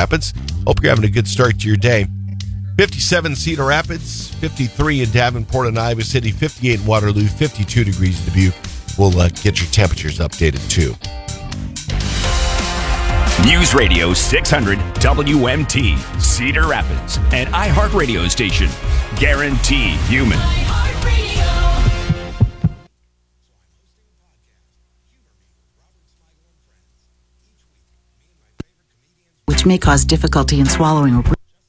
Rapids. Hope you're having a good start to your day. 57 Cedar Rapids, 53 in Davenport and Iowa City, 58 in Waterloo, 52 degrees in Dubuque. We'll get your temperatures updated too. News Radio 600 WMT, Cedar Rapids, an iHeartRadio station. Guaranteed human. Which may cause difficulty in swallowing.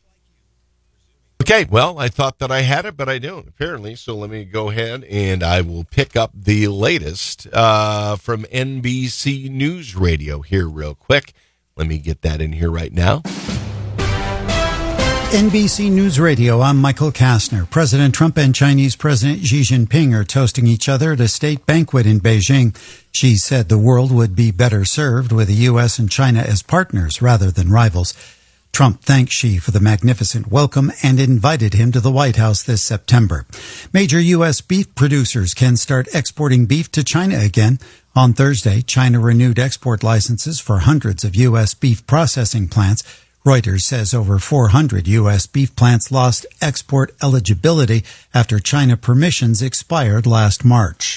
Okay, well, I thought that I had it, but I don't, apparently. So let me go ahead and I will pick up the latest from NBC News Radio here real quick. Let me get that in here right now. NBC News Radio, I'm Michael Kastner. President Trump and Chinese President Xi Jinping are toasting each other at a state banquet in Beijing. Xi said the world would be better served with the U.S. and China as partners rather than rivals. Trump thanked Xi for the magnificent welcome and invited him to the White House this September. Major U.S. beef producers can start exporting beef to China again. On Thursday, China renewed export licenses for hundreds of U.S. beef processing plants. Reuters says over 400 U.S. beef plants lost export eligibility after China permissions expired last March.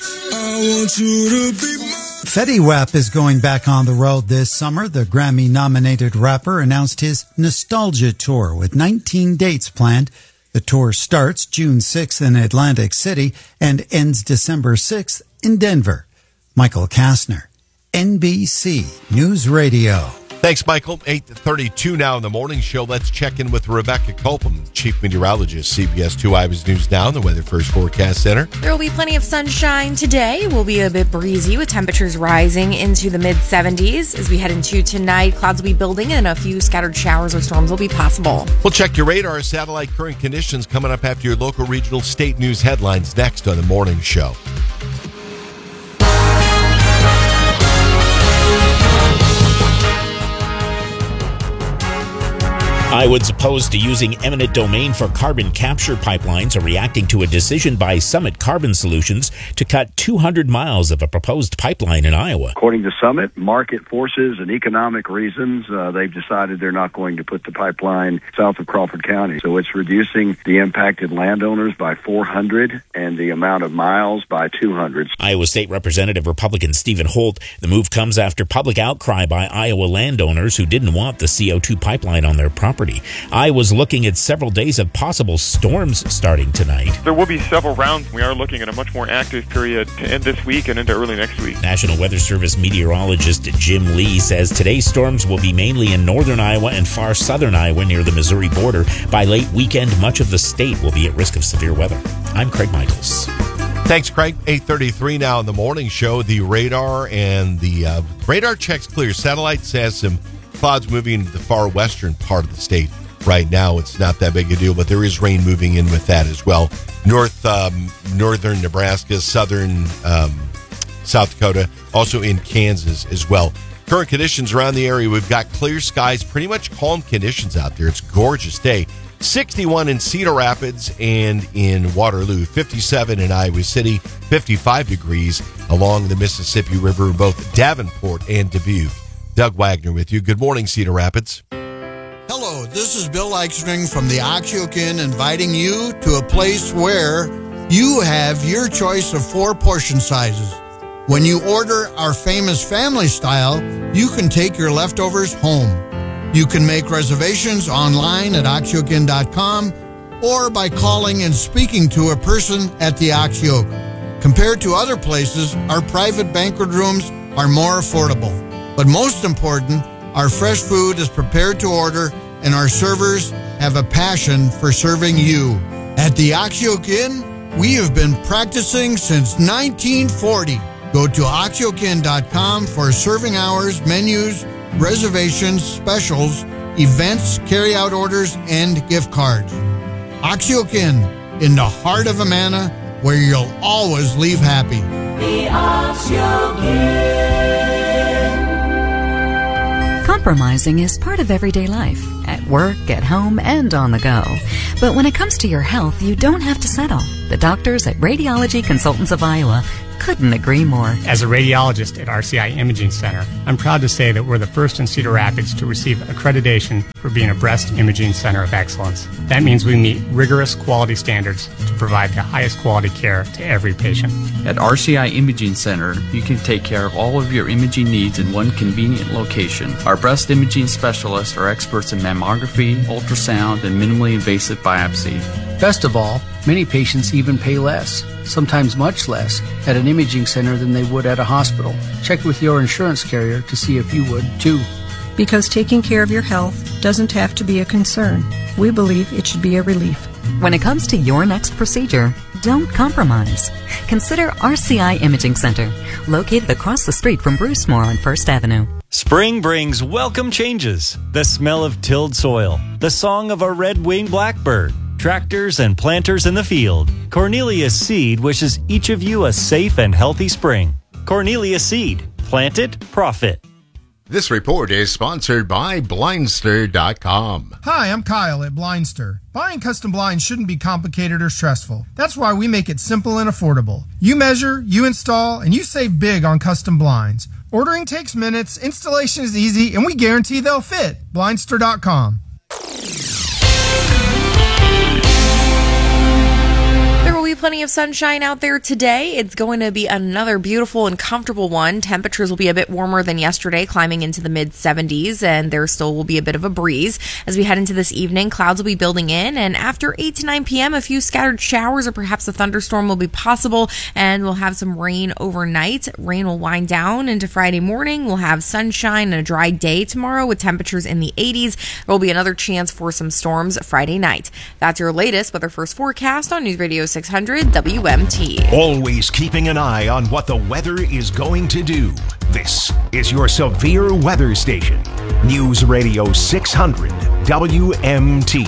Fetty Wap is going back on the road this summer. The Grammy-nominated rapper announced his Nostalgia Tour with 19 dates planned. The tour starts June 6th in Atlantic City and ends December 6th in Denver. Michael Kastner, NBC News Radio. Thanks, Michael. 8:32 now in the morning show. Let's check in with Rebecca Copeland, Chief Meteorologist, CBS 2 Iowa's News Now, the Weather First Forecast Center. There will be plenty of sunshine today. It will be a bit breezy with temperatures rising into the mid-70s. As we head into tonight, clouds will be building and a few scattered showers or storms will be possible. We'll check your radar, satellite current conditions coming up after your local, regional, state news headlines next on the morning show. Iowans opposed to using eminent domain for carbon capture pipelines are reacting to a decision by Summit Carbon Solutions to cut 200 miles of a proposed pipeline in Iowa. According to Summit, market forces and economic reasons, they've decided they're not going to put the pipeline south of Crawford County. So it's reducing the impacted landowners by 400 and the amount of miles by 200. Iowa State Representative Republican Stephen Holt. The move comes after public outcry by Iowa landowners who didn't want the CO2 pipeline on their property. Iowa's looking at several days of possible storms starting tonight. There will be several rounds. We are looking at a much more active period to end this week and into early next week. National Weather Service meteorologist Jim Lee says today's storms will be mainly in northern Iowa and far southern Iowa near the Missouri border. By late weekend, much of the state will be at risk of severe weather. I'm Craig Michaels. Thanks, Craig. 8:33 now in the morning show. The radar and the radar checks clear. Satellite says some clouds moving into the far western part of the state right now. It's not that big a deal, but there is rain moving in with that as well. Northern Nebraska, southern South Dakota, also in Kansas as well. Current conditions around the area, we've got clear skies, pretty much calm conditions out there. It's a gorgeous day. 61 in Cedar Rapids and in Waterloo, 57 in Iowa City, 55 degrees along the Mississippi River in both Davenport and Dubuque. Doug Wagner with you. Good morning, Cedar Rapids. Hello, this is Bill Eichstring from the Oxyoke Inn inviting you to a place where you have your choice of 4 portion sizes. When you order our famous family style, you can take your leftovers home. You can make reservations online at oxyokeinn.com or by calling and speaking to a person at the Oxyoke. Compared to other places, our private banquet rooms are more affordable. But most important, our fresh food is prepared to order and our servers have a passion for serving you. At the Oxyoke Inn, we have been practicing since 1940. Go to oxyokeinn.com for serving hours, menus, reservations, specials, events, carry-out orders, and gift cards. Oxyoke Inn, in the heart of Amana, where you'll always leave happy. The Oxyoke Inn. Compromising is part of everyday life, at work, at home, and on the go. But when it comes to your health, you don't have to settle. The doctors at Radiology Consultants of Iowa Couldn't agree more. As a radiologist at RCI Imaging Center, I'm proud to say that we're the first in Cedar Rapids to receive accreditation for being a breast imaging center of excellence. That means we meet rigorous quality standards to provide the highest quality care to every patient. At RCI Imaging Center, you can take care of all of your imaging needs in one convenient location. Our breast imaging specialists are experts in mammography, ultrasound, and minimally invasive biopsy. Best of all, many patients even pay less, sometimes much less, at an imaging center than they would at a hospital. Check with your insurance carrier to see if you would, too. Because taking care of your health doesn't have to be a concern. We believe it should be a relief. When it comes to your next procedure, don't compromise. Consider RCI Imaging Center, located across the street from Bruce Moore on 1st Avenue. Spring brings welcome changes. The smell of tilled soil, the song of a red-winged blackbird, tractors and planters in the field. Cornelius Seed wishes each of you a safe and healthy spring. Cornelius Seed. Plant it, profit. This report is sponsored by Blindster.com. Hi, I'm Kyle at Blindster. Buying custom blinds shouldn't be complicated or stressful. That's why we make it simple and affordable. You measure, you install, and you save big on custom blinds. Ordering takes minutes, installation is easy, and we guarantee they'll fit. Blindster.com. There will be plenty of sunshine out there today. It's going to be another beautiful and comfortable one. Temperatures will be a bit warmer than yesterday, climbing into the mid-70s, and there still will be a bit of a breeze. As we head into this evening, clouds will be building in, and after 8 to 9 p.m., a few scattered showers or perhaps a thunderstorm will be possible, and we'll have some rain overnight. Rain will wind down into Friday morning. We'll have sunshine and a dry day tomorrow with temperatures in the 80s. There will be another chance for some storms Friday night. That's your latest Weather First forecast on News Radio 600 WMT. Always keeping an eye on what the weather is going to do. This is your severe weather station. News Radio 600 WMT.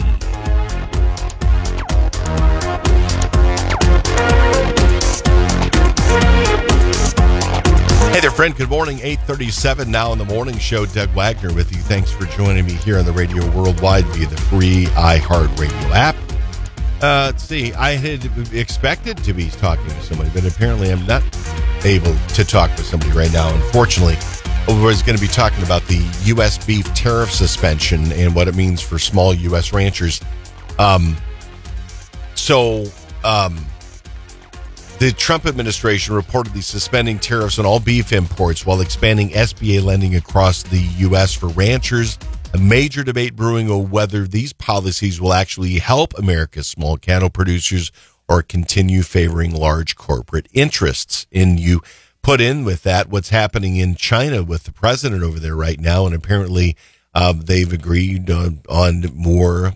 Hey there, friend. Good morning. 8:37 now in the morning show. Doug Wagner with you. Thanks for joining me here on the radio worldwide via the free iHeartRadio app. Let's see. I had expected to be talking to somebody, but apparently I'm not able to talk with somebody right now. Unfortunately, I was going to be talking about the U.S. beef tariff suspension and what it means for small U.S. ranchers. The Trump administration reportedly suspending tariffs on all beef imports while expanding SBA lending across the U.S. for ranchers. A major debate brewing over whether these policies will actually help America's small cattle producers or continue favoring large corporate interests. And you put in with that what's happening in China with the president over there right now, and apparently they've agreed on more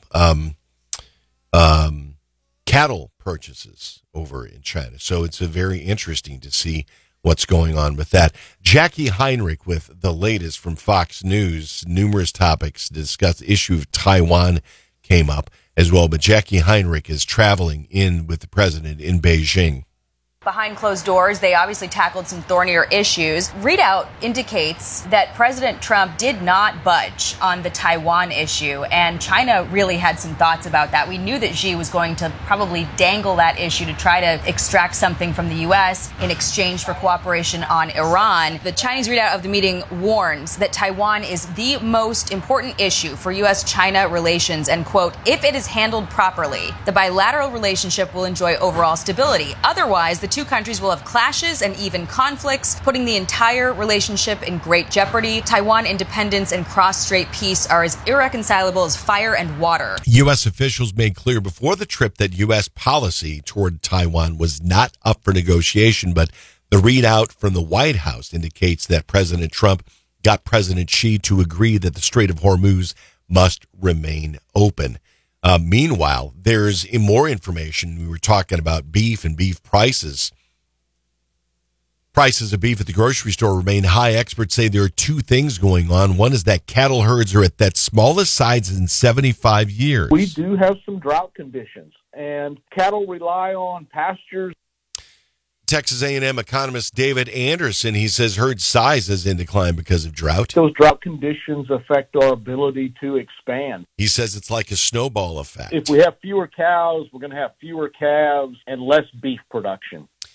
cattle purchases over in China. So it's very interesting to see what's going on with that. Jackie Heinrich with the latest from Fox News. Numerous topics to discuss. The issue of Taiwan came up as well, but Jackie Heinrich is traveling in with the president in Beijing. Behind closed doors, they obviously tackled some thornier issues. Readout indicates that President Trump did not budge on the Taiwan issue, and China really had some thoughts about that. We knew that Xi was going to probably dangle that issue to try to extract something from the U.S. in exchange for cooperation on Iran. The Chinese readout of the meeting warns that Taiwan is the most important issue for U.S.-China relations, and, quote, if it is handled properly, the bilateral relationship will enjoy overall stability. Otherwise, the two countries will have clashes and even conflicts, putting the entire relationship in great jeopardy. Taiwan independence and cross-strait peace are as irreconcilable as fire and water. U.S. officials made clear before the trip that U.S. policy toward Taiwan was not up for negotiation, but the readout from the White House indicates that President Trump got President Xi to agree that the Strait of Hormuz must remain open. Meanwhile, there's more information. We were talking about beef and beef prices. Prices of beef at the grocery store remain high. Experts say there are two things going on. One is that cattle herds are at that smallest size in 75 years. We do have some drought conditions, and cattle rely on pastures. Texas A&M economist David Anderson, he says herd size is in decline because of drought. Those drought conditions affect our ability to expand. He says it's like a snowball effect. If we have fewer cows, we're going to have fewer calves and less beef production.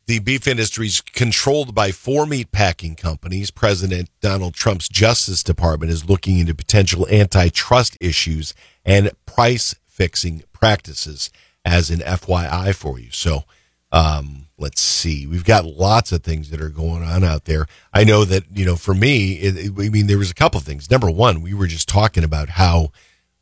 the beef industry is controlled by 4 meat packing companies. President Donald Trump's Justice Department is looking into potential antitrust issues and price-fixing practices as an FYI for you. So let's see. We've got lots of things that are going on out there. I know that, for me, there was a couple of things. Number one, we were just talking about how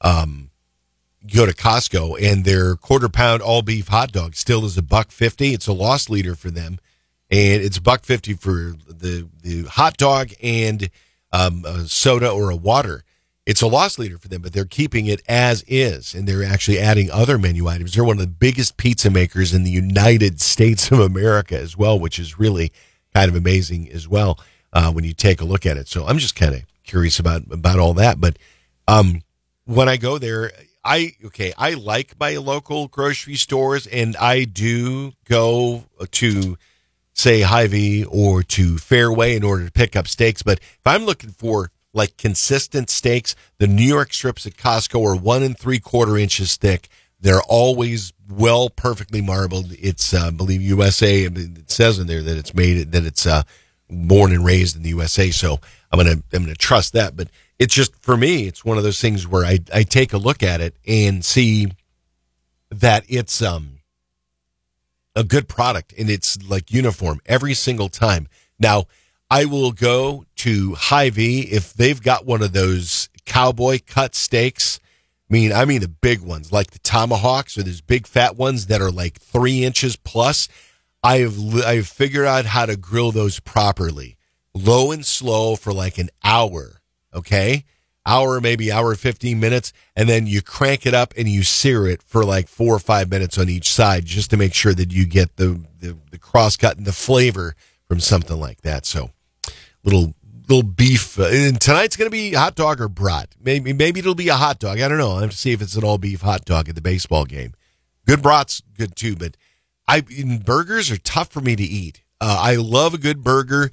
you go to Costco and their quarter-pound all-beef hot dog still is $1.50. It's a loss leader for them, and it's $1.50 for the hot dog and a soda or a water. It's a loss leader for them, but they're keeping it as is, and they're actually adding other menu items. They're one of the biggest pizza makers in the United States of America as well, which is really kind of amazing as well when you take a look at it. So I'm just kind of curious about all that. But when I go there, I like my local grocery stores, and I do go to, say, Hy-Vee or to Fairway in order to pick up steaks. But if I'm looking for like consistent steaks, the New York strips at Costco are 1 3/4 inches thick. They're always perfectly marbled. It's I believe USA. It says in there that it's born and raised in the USA. So I'm gonna trust that. But it's just, for me, it's one of those things where I take a look at it and see that it's a good product, and it's like uniform every single time. Now, I will go to Hy-Vee if they've got one of those cowboy cut steaks. I mean the big ones, like the tomahawks, or those big fat ones that are like 3 inches plus. I've figured out how to grill those properly, low and slow for like an hour. Okay, maybe hour 15 minutes, and then you crank it up and you sear it for like 4 or 5 minutes on each side, just to make sure that you get the cross cut and the flavor from something like that. So little beef, and tonight's going to be hot dog or brat. Maybe it'll be a hot dog. I don't know. I have to see if it's an all beef hot dog at the baseball game. Good brat's good too, but burgers are tough for me to eat. I love a good burger.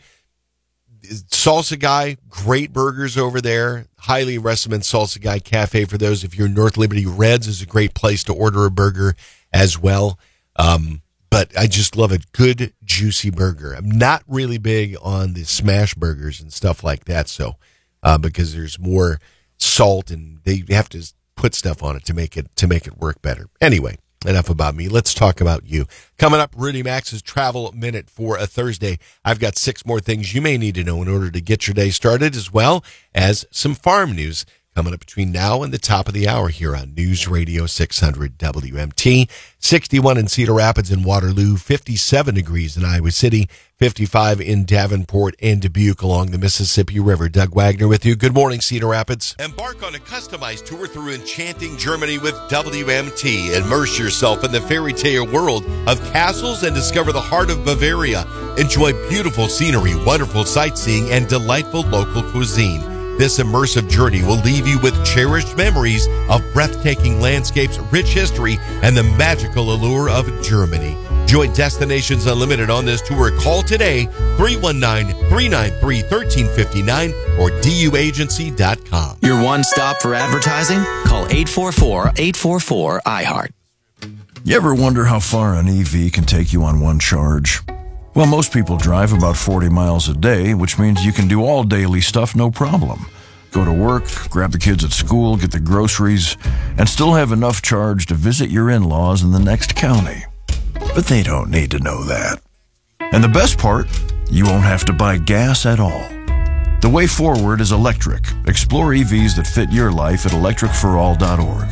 Salsa Guy, great burgers over there. Highly recommend Salsa Guy Cafe for those. If you're in North Liberty, Red's is a great place to order a burger as well. But I just love a good, juicy burger. I'm not really big on the smash burgers and stuff like that, so because there's more salt and they have to put stuff on it to make it work better. Anyway, enough about me. Let's talk about you. Coming up, Rudy Max's Travel Minute for a Thursday. I've got 6 more things you may need to know in order to get your day started, as well as some farm news coming up between now and the top of the hour here on News Radio 600 WMT. 61 in Cedar Rapids and Waterloo, 57 degrees in Iowa City, 55 in Davenport and Dubuque along the Mississippi River. Doug Wagner with you. Good morning, Cedar Rapids. Embark on a customized tour through enchanting Germany with WMT. Immerse yourself in the fairy tale world of castles and discover the heart of Bavaria. Enjoy beautiful scenery, wonderful sightseeing, and delightful local cuisine. This immersive journey will leave you with cherished memories of breathtaking landscapes, rich history, and the magical allure of Germany. Join Destinations Unlimited on this tour. Call today, 319-393-1359 or duagency.com. Your one stop for advertising? Call 844-844-iHeart. You ever wonder how far an EV can take you on one charge? Well, most people drive about 40 miles a day, which means you can do all daily stuff no problem. Go to work, grab the kids at school, get the groceries, and still have enough charge to visit your in-laws in the next county. But they don't need to know that. And the best part, you won't have to buy gas at all. The way forward is electric. Explore EVs that fit your life at electricforall.org.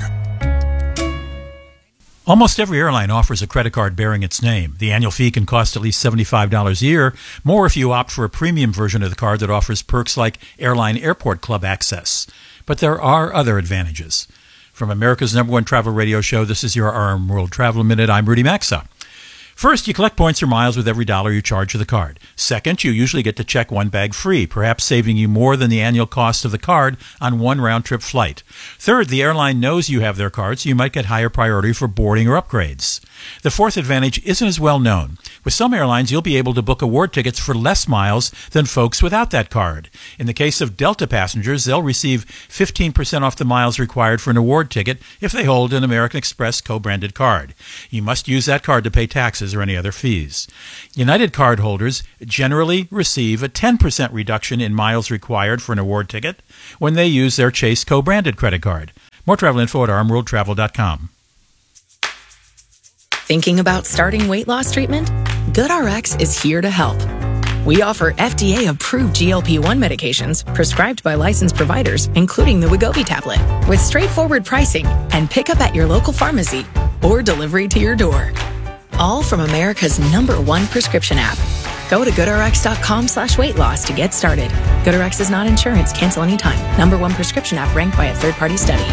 Almost every airline offers a credit card bearing its name. The annual fee can cost at least $75 a year, more if you opt for a premium version of the card that offers perks like Airline Airport Club access. But there are other advantages. From America's #1 travel radio show, this is your RM World Travel Minute. I'm Rudy Maxa. First, you collect points or miles with every dollar you charge to the card. Second, you usually get to check one bag free, perhaps saving you more than the annual cost of the card on one round-trip flight. Third, the airline knows you have their card, so you might get higher priority for boarding or upgrades. The fourth advantage isn't as well known. With some airlines, you'll be able to book award tickets for less miles than folks without that card. In the case of Delta passengers, they'll receive 15% off the miles required for an award ticket if they hold an American Express co-branded card. You must use that card to pay taxes taxes or any other fees. United cardholders generally receive a 10% reduction in miles required for an award ticket when they use their Chase co-branded credit card. More travel info at armworldtravel.com. Thinking about starting weight loss treatment? GoodRx is here to help. We offer FDA-approved GLP-1 medications prescribed by licensed providers, including the Wegovy tablet, with straightforward pricing and pickup at your local pharmacy or delivery to your door. All from America's #1 prescription app. Go to GoodRx.com/weight loss to get started. GoodRx is not insurance. Cancel anytime. #1 prescription app ranked by a third-party study.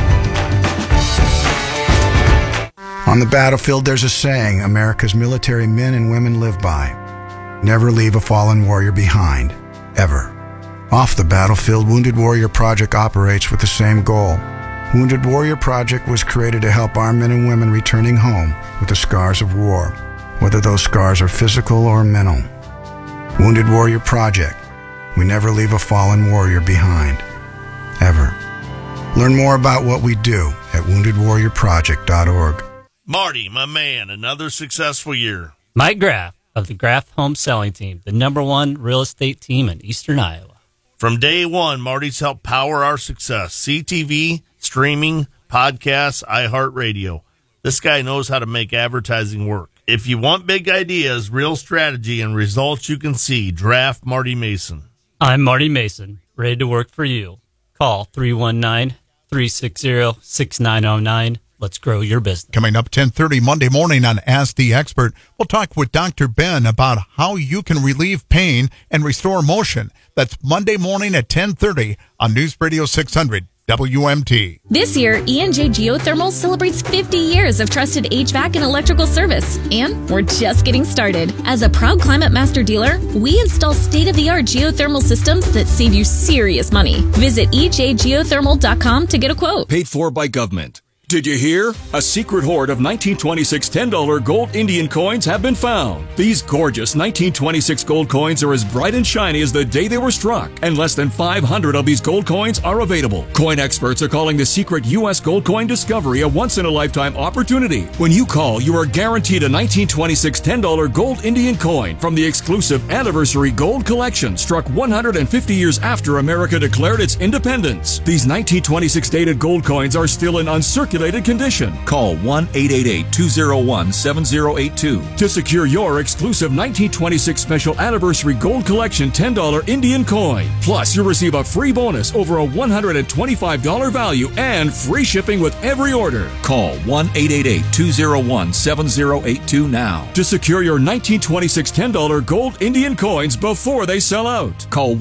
On the battlefield, there's a saying America's military men and women live by. Never leave a fallen warrior behind, ever. Off the battlefield, Wounded Warrior Project operates with the same goal. Wounded Warrior Project was created to help our men and women returning home with the scars of war, whether those scars are physical or mental. Wounded Warrior Project. We never leave a fallen warrior behind, ever. Learn more about what we do at woundedwarriorproject.org. Marty, my man, another successful year. Mike Graff of the Graff Home Selling Team, the #1 real estate team in Eastern Iowa. From day one, Marty's helped power our success. CTV, streaming, podcasts, iHeartRadio. This guy knows how to make advertising work. If you want big ideas, real strategy, and results you can see, draft Marty Mason. I'm Marty Mason, ready to work for you. Call 319-360-6909. Let's grow your business. Coming up 10:30 Monday morning on Ask the Expert, we'll talk with Dr. Ben about how you can relieve pain and restore motion. That's Monday morning at 10:30 on News Radio 600 WMT. This year, E&J Geothermal celebrates 50 years of trusted HVAC and electrical service. And we're just getting started. As a proud Climate Master dealer, we install state-of-the-art geothermal systems that save you serious money. Visit ejgeothermal.com to get a quote. Paid for by government. Did you hear? A secret hoard of 1926 $10 gold Indian coins have been found. These gorgeous 1926 gold coins are as bright and shiny as the day they were struck, and less than 500 of these gold coins are available. Coin experts are calling the secret U.S. gold coin discovery a once-in-a-lifetime opportunity. When you call, you are guaranteed a 1926 $10 gold Indian coin from the exclusive Anniversary Gold Collection, struck 150 years after America declared its independence. These 1926 dated gold coins are still in uncirculated condition. Call 1-888-201-7082 to secure your exclusive 1926 Special Anniversary Gold Collection $10 Indian coin. Plus, you'll receive a free bonus over a $125 value and free shipping with every order. Call 1-888-201-7082 now to secure your 1926 $10 gold Indian coins before they sell out. Call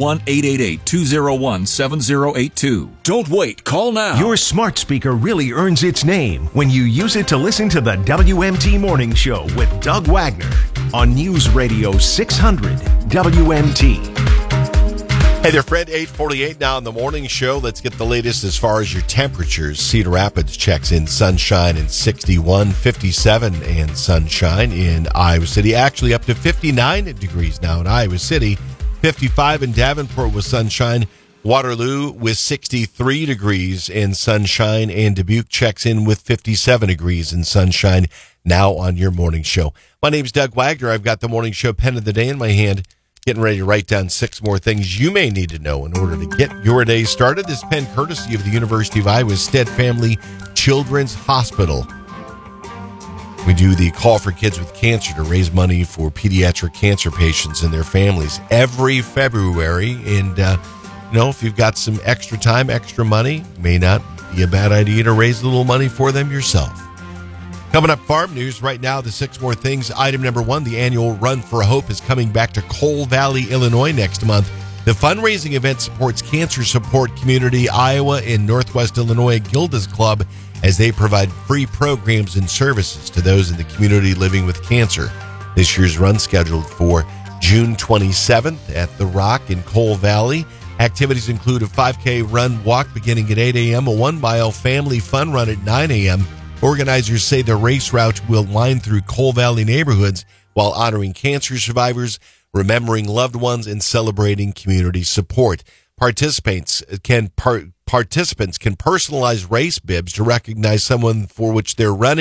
1-888-201-7082. Don't wait. Call now. Your smart speaker really earns its name when you use it to listen to the WMT Morning Show with Doug Wagner on News Radio 600 WMT. Hey there, Fred. 8:48 now in the morning show. Let's get the latest as far as your temperatures. Cedar Rapids checks in sunshine and 61, 57 and sunshine in Iowa City. Actually up to 59 degrees now in Iowa City. 55 in Davenport with sunshine. Waterloo with 63 degrees in sunshine, and Dubuque checks in with 57 degrees in sunshine now on your morning show. My name's Doug Wagner. I've got the morning show pen of the day in my hand, getting ready to write down 6 more things you may need to know in order to get your day started. This pen courtesy of the University of Iowa's Stead Family Children's Hospital. We do the Call for Kids with Cancer to raise money for pediatric cancer patients and their families every February, and if you've got some extra time, extra money, may not be a bad idea to raise a little money for them yourself. Coming up, farm news right now, the 6 more things. Item number 1, the annual Run for Hope is coming back to Coal Valley, Illinois next month. The fundraising event supports Cancer Support Community Iowa and Northwest Illinois Gilda's Club as they provide free programs and services to those in the community living with cancer. This year's run scheduled for June 27th at The Rock in Coal Valley. Activities include a 5K run walk beginning at 8 a.m., a 1-mile family fun run at 9 a.m. Organizers say the race route will wind through Coal Valley neighborhoods while honoring cancer survivors, remembering loved ones, and celebrating community support. Participants can personalize race bibs to recognize someone for which they're running.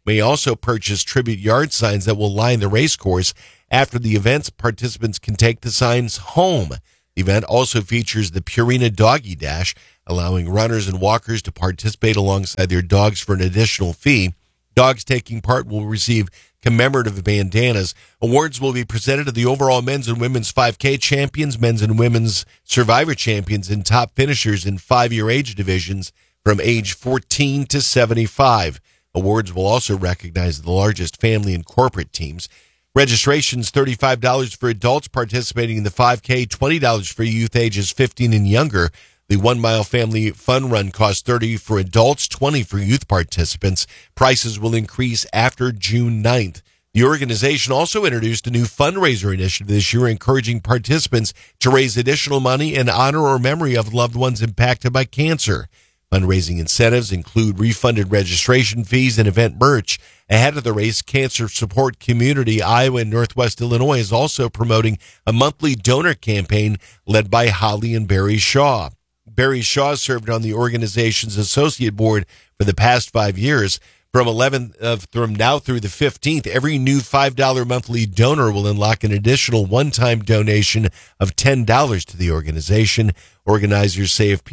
may also purchase tribute yard signs that will line the race course. After the events, participants can take the signs home. The event also features the Purina Doggy Dash, allowing runners and walkers to participate alongside their dogs for an additional fee. Dogs taking part will receive commemorative bandanas. Awards will be presented to the overall men's and women's 5K champions, men's and women's survivor champions, and top finishers in 5-year age divisions from age 14 to 75. Awards will also recognize the largest family and corporate teams. Registration's $35 for adults participating in the 5K, $20 for youth ages 15 and younger. The 1 Mile Family Fun Run costs $30 for adults, $20 for youth participants. Prices will increase after June 9th. The organization also introduced a new fundraiser initiative this year, encouraging participants to raise additional money in honor or memory of loved ones impacted by cancer. Fundraising incentives include refunded registration fees and event merch. Ahead of the race, Cancer Support Community Iowa and Northwest Illinois is also promoting a monthly donor campaign led by Holly and Barry Shaw. Barry Shaw served on the organization's associate board for the past 5 years. From now through the 15th, every new $5 monthly donor will unlock an additional one-time donation of $10 to the organization. Organizers say if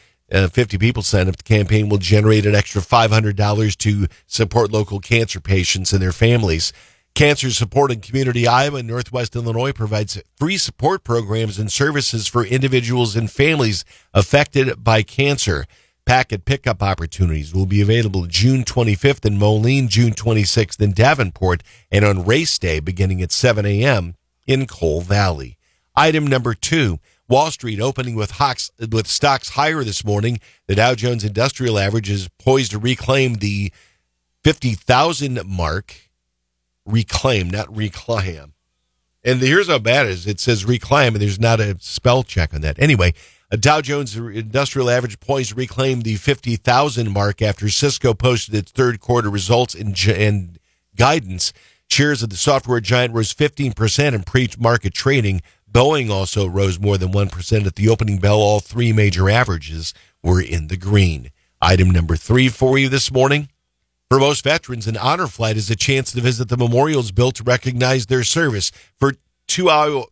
50 people sign up, the campaign will generate an extra $500 to support local cancer patients and their families. Cancer Support and Community Iowa and Northwest Illinois provides free support programs and services for individuals and families affected by cancer. Packet pickup opportunities will be available June 25th in Moline, June 26th in Davenport, and on race day beginning at 7 a.m. in Coal Valley. Item number 2, Wall Street opening with stocks higher this morning. The Dow Jones Industrial Average is poised to reclaim the 50,000 mark. Reclaim, not reclaim. And here's how bad it is. It says reclaim, and there's not a spell check on that. Anyway, a Dow Jones Industrial Average poised to reclaim the 50,000 mark after Cisco posted its third quarter results and guidance. Shares of the software giant rose 15% in pre-market trading. Boeing also rose more than 1% at the opening bell. All three major averages were in the green. Item number 3 for you this morning. For most veterans, an honor flight is a chance to visit the memorials built to recognize their service. For two Iowa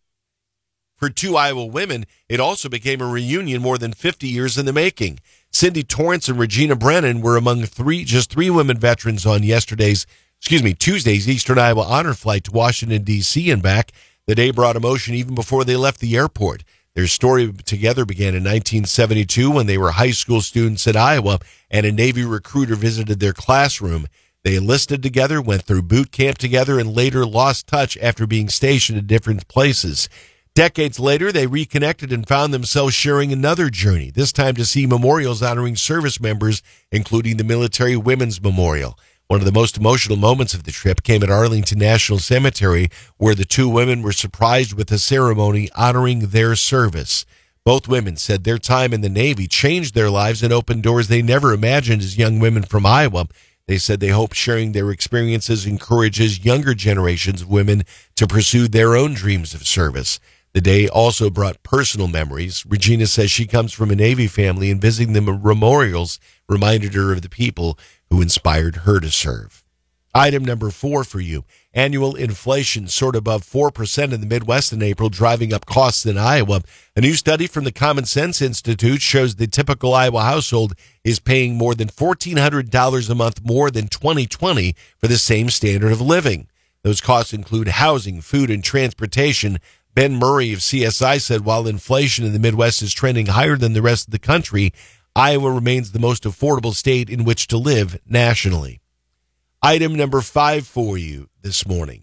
women, it also became a reunion more than 50 years in the making. Cindy Torrance and Regina Brennan were among just three women veterans on Tuesday's Eastern Iowa honor flight to Washington, D.C. and back. The day brought emotion even before they left the airport. Their story together began in 1972 when they were high school students in Iowa and a Navy recruiter visited their classroom. They enlisted together, went through boot camp together, and later lost touch after being stationed in different places. Decades later, they reconnected and found themselves sharing another journey, this time to see memorials honoring service members, including the Military Women's Memorial. One of the most emotional moments of the trip came at Arlington National Cemetery, where the two women were surprised with a ceremony honoring their service. Both women said their time in the Navy changed their lives and opened doors they never imagined as young women from Iowa. They said they hope sharing their experiences encourages younger generations of women to pursue their own dreams of service. The day also brought personal memories. Regina says she comes from a Navy family, and visiting the memorials reminded her of the people who inspired her to serve. Item number 4 for you. Annual inflation soared above 4% in the Midwest in April, driving up costs in Iowa. A new study from the Common Sense Institute shows the typical Iowa household is paying more than $1,400 a month more than 2020 for the same standard of living. Those costs include housing, food, and transportation. Ben Murray of CSI said while inflation in the Midwest is trending higher than the rest of the country, Iowa remains the most affordable state in which to live nationally. Item number 5 for you this morning.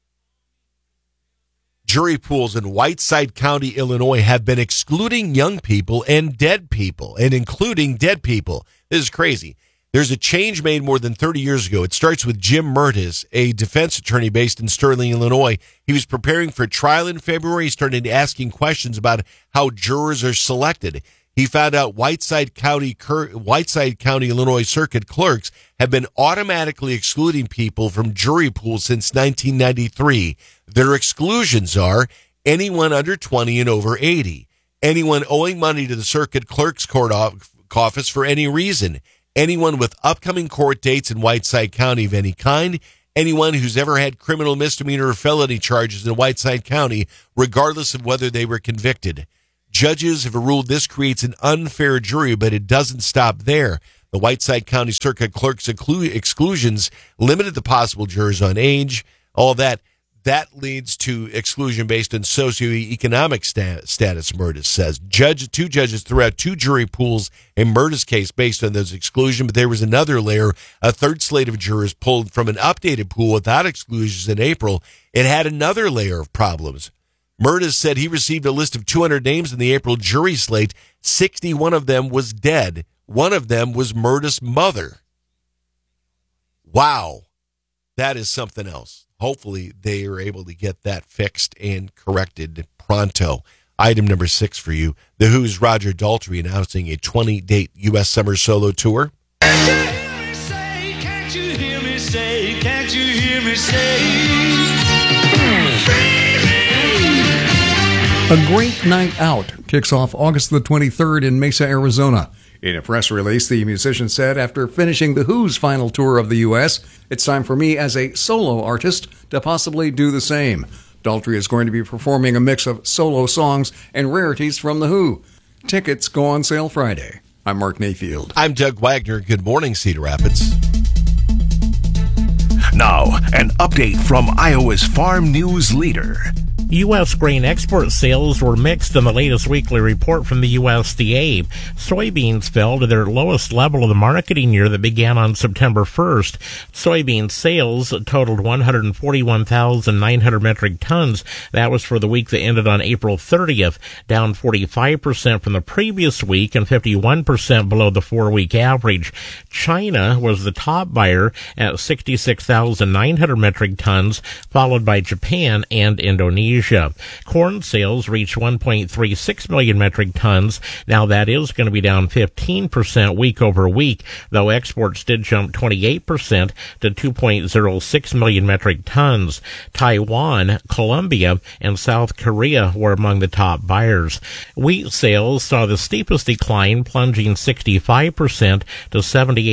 Jury pools in Whiteside County, Illinois have been excluding young people and dead people, and including dead people. This is crazy. There's a change made more than 30 years ago. It starts with Jim Mertes, a defense attorney based in Sterling, Illinois. He was preparing for trial in February. He started asking questions about how jurors are selected. He found out Whiteside County, Illinois circuit clerks have been automatically excluding people from jury pools since 1993. Their exclusions are anyone under 20 and over 80, anyone owing money to the circuit clerk's court office for any reason, anyone with upcoming court dates in Whiteside County of any kind, anyone who's ever had criminal, misdemeanor, or felony charges in Whiteside County, regardless of whether they were convicted. Judges have ruled this creates an unfair jury, but it doesn't stop there. The Whiteside County Circuit Clerk's exclusions limited the possible jurors on age, all that. That leads to exclusion based on socioeconomic status, Murtis says. Two judges threw out 2 jury pools in Murtis' case based on those exclusions, but there was another layer. A third slate of jurors pulled from an updated pool without exclusions in April. It had another layer of problems. Murtis said he received a list of 200 names in the April jury slate. 61 of them was dead. One of them was Murtis' mother. Wow. That is something else. Hopefully they are able to get that fixed and corrected pronto. Item number 6 for you. The Who's Roger Daltrey announcing a 20-date U.S. summer solo tour. Can't you hear me say, can't you hear me say, A Great Night Out kicks off August the 23rd in Mesa, Arizona. In a press release, the musician said, after finishing The Who's final tour of the U.S., it's time for me as a solo artist to possibly do the same. Daltrey is going to be performing a mix of solo songs and rarities from The Who. Tickets go on sale Friday. I'm Mark Mayfield. I'm Doug Wagner. Good morning, Cedar Rapids. Now, an update from Iowa's farm news leader. U.S. grain export sales were mixed in the latest weekly report from the USDA. Soybeans fell to their lowest level of the marketing year that began on September 1st. Soybean sales totaled 141,900 metric tons. That was for the week that ended on April 30th, down 45% from the previous week and 51% below the 4-week average. China was the top buyer at 66,900 metric tons, followed by Japan and Indonesia. Corn sales reached 1.36 million metric tons. Now that is going to be down 15% week over week, though exports did jump 28% to 2.06 million metric tons. Taiwan, Colombia, and South Korea were among the top buyers. Wheat sales saw the steepest decline, plunging 65% to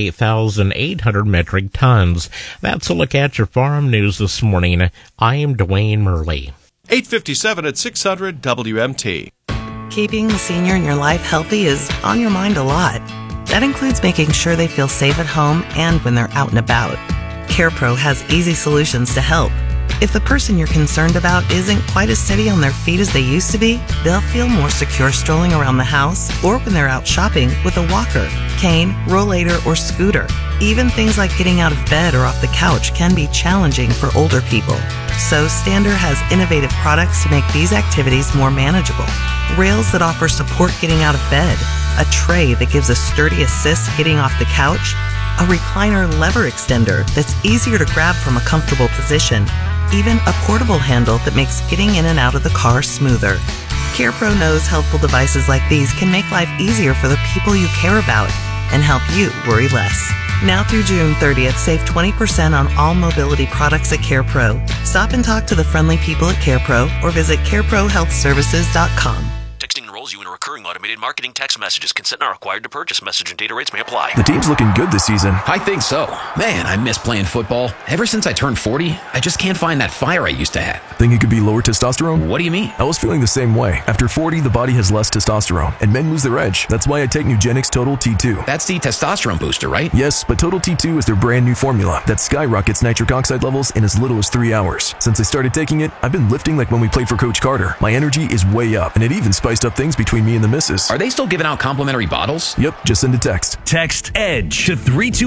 78,800 metric tons. That's a look at your farm news this morning. I'm Dwayne Murley. 8:57 at 600 WMT. Keeping the senior in your life healthy is on your mind a lot. That includes making sure they feel safe at home and when they're out and about. CarePro has easy solutions to help. If the person you're concerned about isn't quite as steady on their feet as they used to be, they'll feel more secure strolling around the house or when they're out shopping with a walker, cane, rollator, or scooter. Even things like getting out of bed or off the couch can be challenging for older people. So Stander has innovative products to make these activities more manageable. Rails that offer support getting out of bed, a tray that gives a sturdy assist getting off the couch, a recliner lever extender that's easier to grab from a comfortable position, even a portable handle that makes getting in and out of the car smoother. CarePro knows helpful devices like these can make life easier for the people you care about and help you worry less. Now through June 30th, save 20% on all mobility products at CarePro. Stop and talk to the friendly people at CarePro or visit careprohealthservices.com. Texting enrolls you in a recurring automated marketing text messages. Consent not required to purchase. Message and data rates may apply. The team's looking good this season. I think so. Man, I miss playing football. Ever since I turned 40, I just can't find that fire I used to have. Think it could be lower testosterone? What do you mean? I was feeling the same way. After 40, the body has less testosterone, and men lose their edge. That's why I take Nugenix Total T2. That's the testosterone booster, right? Yes, but Total T2 is their brand new formula that skyrockets nitric oxide levels in as little as 3 hours. Since I started taking it, I've been lifting like when we played for Coach Carter. My energy is way up, and it even spiced up things between me and the missus. Are they still giving out complimentary bottles? Yep, just send a text. Text EDGE to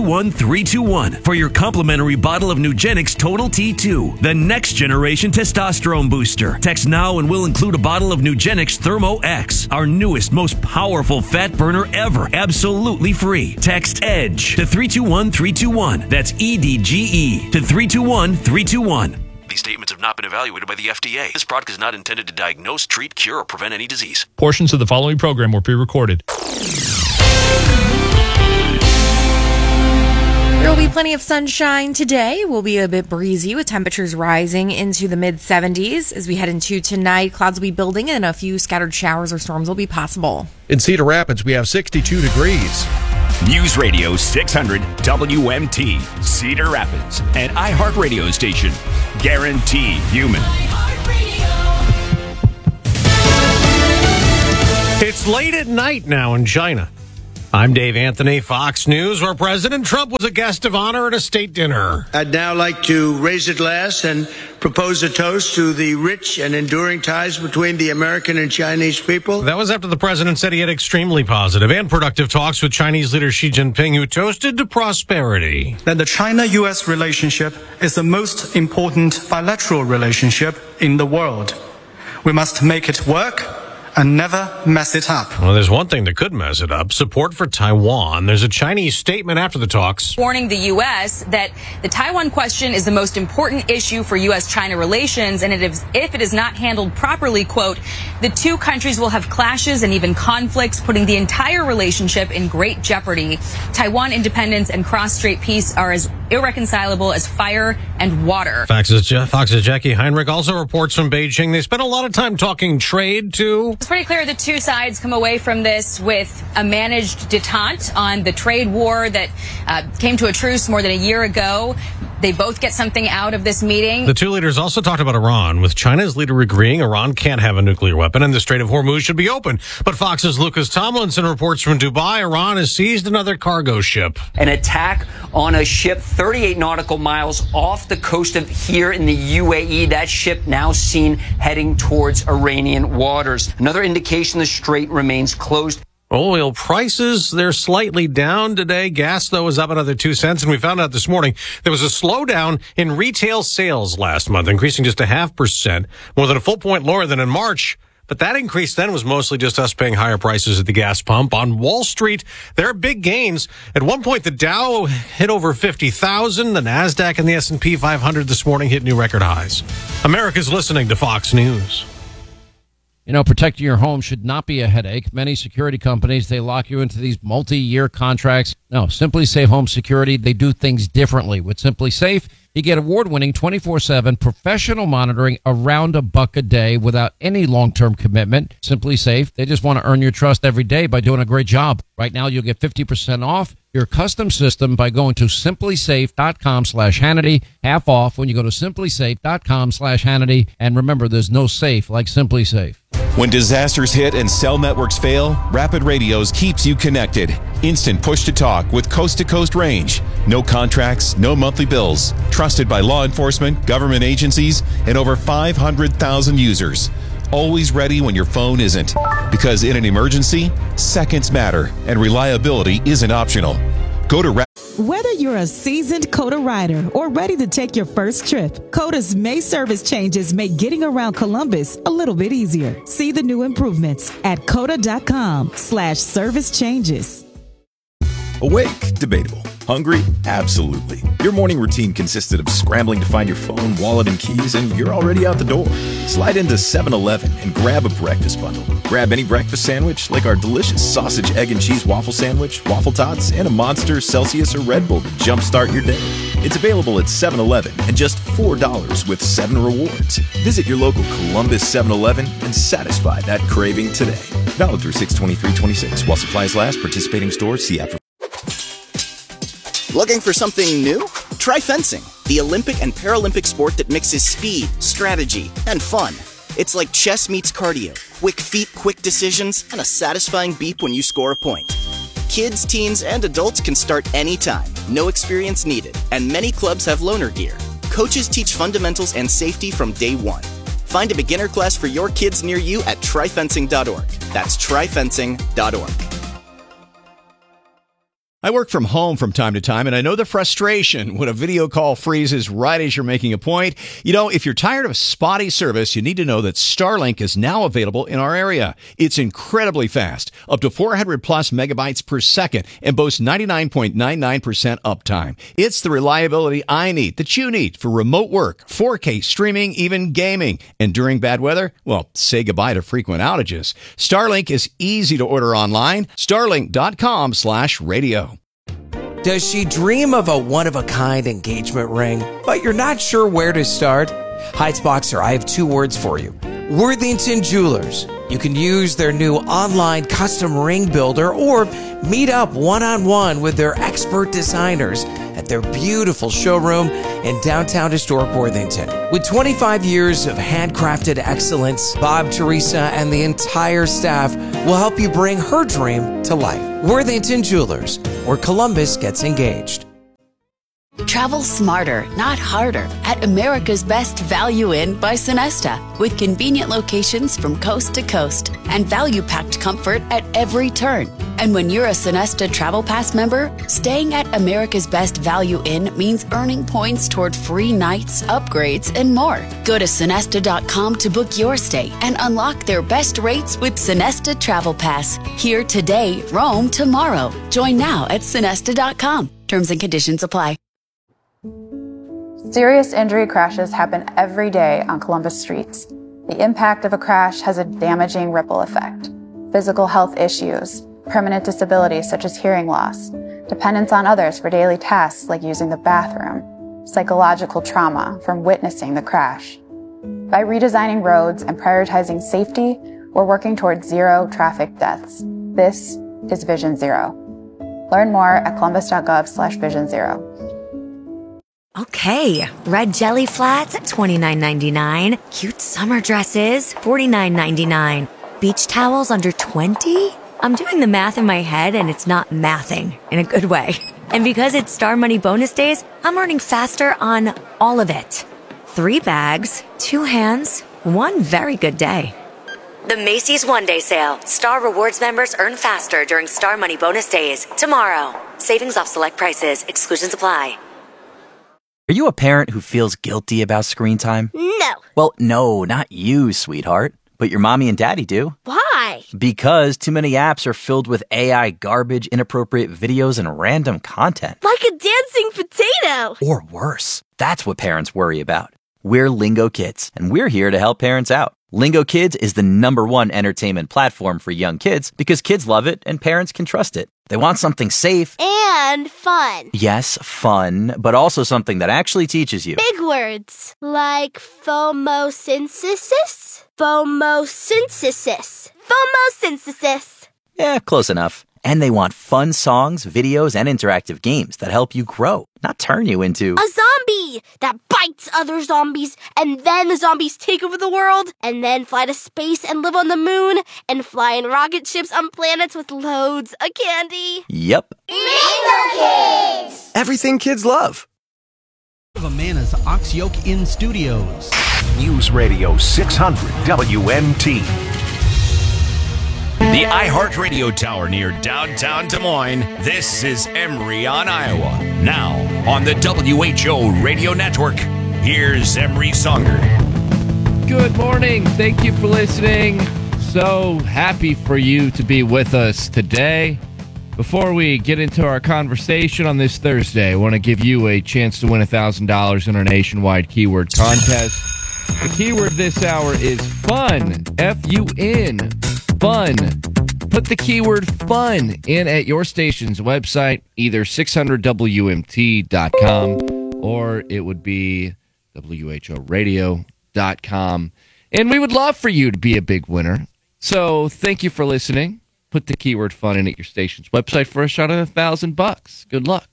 321-321 for your complimentary bottle of Nugenix Total T2, the next generation testosterone booster. Text now and we'll include a bottle of Nugenix Thermo X, our newest, most powerful fat burner ever, absolutely free. Text EDGE to 321-321. That's EDGE to 321-321. These statements have not been evaluated by the FDA. This product is not intended to diagnose, treat, cure, or prevent any disease. Portions of the following program were pre-recorded. There will be plenty of sunshine today. We'll be a bit breezy with temperatures rising into the mid-70s. As we head into tonight, clouds will be building and a few scattered showers or storms will be possible. In Cedar Rapids, we have 62 degrees. News Radio 600 WMT, Cedar Rapids, an iHeartRadio station. Guaranteed human. It's late at night now in China. I'm Dave Anthony, Fox News, where President Trump was a guest of honor at a state dinner. I'd now like to raise a glass and propose a toast to the rich and enduring ties between the American and Chinese people. That was after the president said he had extremely positive and productive talks with Chinese leader Xi Jinping, who toasted to prosperity. That the China-U.S. relationship is the most important bilateral relationship in the world. We must make it work and never mess it up. Well, there's one thing that could mess it up: support for Taiwan. There's a Chinese statement after the talks warning the U.S. that the Taiwan question is the most important issue for U.S.-China relations, and if it is not handled properly, quote, the two countries will have clashes and even conflicts, putting the entire relationship in great jeopardy. Taiwan independence and cross-strait peace are as irreconcilable as fire and water. Fox's Jackie Heinrich also reports from Beijing they spent a lot of time talking trade, too. It's pretty clear the two sides come away from this with a managed detente on the trade war that came to a truce more than a year ago. They both get something out of this meeting. The two leaders also talked about Iran, with China's leader agreeing Iran can't have a nuclear weapon and the Strait of Hormuz should be open. But Fox's Lucas Tomlinson reports from Dubai Iran has seized another cargo ship. An attack on a ship 38 nautical miles off the coast of here in the UAE. That ship now seen heading towards Iranian waters. Another indication the strait remains closed. Oil prices, they're slightly down today. Gas, though, is up another 2 cents. And we found out this morning there was a slowdown in retail sales last month, increasing just 0.5%, more than a full point lower than in March. But that increase then was mostly just us paying higher prices at the gas pump. On Wall Street, there are big gains. At one point, the Dow hit over 50,000. The NASDAQ and the S&P 500 this morning hit new record highs. America's listening to Fox News. You know, protecting your home should not be a headache. Many security companies, they lock you into these multi-year contracts. No, Simply Safe Home Security, they do things differently. With Simply Safe, you get award-winning 24/7 professional monitoring around $1 a day without any long-term commitment. Simply Safe, they just want to earn your trust every day by doing a great job. Right now, you'll get 50% off your custom system by going to simplysafe.com/Hannity. Half off when you go to simplysafe.com/Hannity. And remember, there's no safe like Simply Safe. When disasters hit and cell networks fail, Rapid Radios keeps you connected. Instant push-to-talk with coast-to-coast range. No contracts, no monthly bills. Trusted by law enforcement, government agencies, and over 500,000 users. Always ready when your phone isn't. Because in an emergency, seconds matter, and reliability isn't optional. Go to Whether you're a seasoned COTA rider or ready to take your first trip, COTA's May service changes make getting around Columbus a little bit easier. See the new improvements at COTA.com/service changes. Awake? Debatable. Hungry? Absolutely. Your morning routine consisted of scrambling to find your phone, wallet, and keys, and you're already out the door. Slide into 7-Eleven and grab a breakfast bundle. Grab any breakfast sandwich, like our delicious sausage, egg, and cheese waffle sandwich, waffle tots, and a Monster, Celsius, or Red Bull to jumpstart your day. It's available at 7-Eleven and just $4 with 7 rewards. Visit your local Columbus 7-Eleven and satisfy that craving today. Valid through 6/23/26. While supplies last, participating stores see app. Looking for something new? Try fencing, the Olympic and Paralympic sport that mixes speed, strategy, and fun. It's like chess meets cardio, quick feet, quick decisions, and a satisfying beep when you score a point. Kids, teens, and adults can start anytime, no experience needed, and many clubs have loaner gear. Coaches teach fundamentals and safety from day one. Find a beginner class for your kids near you at tryfencing.org. That's tryfencing.org. I work from home from time to time, and I know the frustration when a video call freezes right as you're making a point. You know, if you're tired of spotty service, you need to know that Starlink is now available in our area. It's incredibly fast, up to 400 plus megabytes per second, and boasts 99.99% uptime. It's the reliability I need, that you need, for remote work, 4K streaming, even gaming. And during bad weather, well, say goodbye to frequent outages. Starlink is easy to order online. Starlink.com/radio. Does she dream of a one-of-a-kind engagement ring, but you're not sure where to start? Heights Boxer, I have 2 words for you. Worthington Jewelers. You can use their new online custom ring builder or meet up one-on-one with their expert designers at their beautiful showroom in downtown historic Worthington. With 25 years of handcrafted excellence, Bob, Teresa, and the entire staff will help you bring her dream to life. Worthington Jewelers, where Columbus gets engaged. Travel smarter, not harder, at America's Best Value Inn by Sonesta, with convenient locations from coast to coast and value-packed comfort at every turn. And when you're a Sonesta Travel Pass member, staying at America's Best Value Inn means earning points toward free nights, upgrades, and more. Go to Sonesta.com to book your stay and unlock their best rates with Sonesta Travel Pass. Here today, roam tomorrow. Join now at Sonesta.com. Terms and conditions apply. Serious injury crashes happen every day on Columbus streets. The impact of a crash has a damaging ripple effect. Physical health issues, permanent disabilities such as hearing loss, dependence on others for daily tasks like using the bathroom, psychological trauma from witnessing the crash. By redesigning roads and prioritizing safety, we're working towards 0 traffic deaths. This is Vision Zero. Learn more at columbus.gov/Vision Zero. Okay, red jelly flats at $29.99. Cute summer dresses, $49.99. Beach towels under $20? I'm doing the math in my head and it's not mathing in a good way. And because it's Star Money bonus days, I'm earning faster on all of it. 3 bags, 2 hands, 1 very good day. The Macy's One Day Sale. Star Rewards members earn faster during Star Money bonus days. Tomorrow. Savings off select prices. Exclusions apply. Are you a parent who feels guilty about screen time? No. Well, no, not you, sweetheart. But your mommy and daddy do. Why? Because too many apps are filled with AI garbage, inappropriate videos, and random content. Like a dancing potato. Or worse. That's what parents worry about. We're Lingo Kids, and we're here to help parents out. Lingo Kids is the #1 entertainment platform for young kids because kids love it and parents can trust it. They want something safe. And fun. Yes, fun, but also something that actually teaches you. Big words. Like phomosynthesis? Phomosynthesis. Phomosynthesis. Yeah, close enough. And they want fun songs, videos, and interactive games that help you grow, not turn you into a zombie that bites other zombies, and then the zombies take over the world, and then fly to space and live on the moon, and fly in rocket ships on planets with loads of candy. Yep. Lingo Kids! Everything kids love. Amana's Ox Yoke in Studios. News Radio 600 WMT. The iHeartRadio Tower near downtown Des Moines. This is Emory on Iowa. Now on the WHO Radio Network, here's Emory Songer. Good morning. Thank you for listening. So happy for you to be with us today. Before we get into our conversation on this Thursday, I want to give you a chance to win $1,000 in our nationwide keyword contest. The keyword this hour is fun. F-U-N. Fun. Put the keyword fun in at your station's website, either 600WMT.com or it would be WHOradio.com. And we would love for you to be a big winner. So thank you for listening. Put the keyword fun in at your station's website for a shot at $1,000. Good luck.